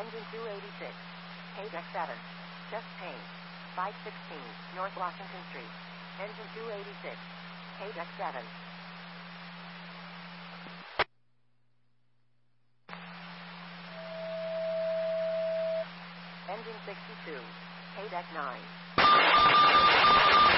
Engine 286. Deck 7. Just paint. 516 North Washington Street. Engine 286. Deck 7. Engine 62. Deck 9.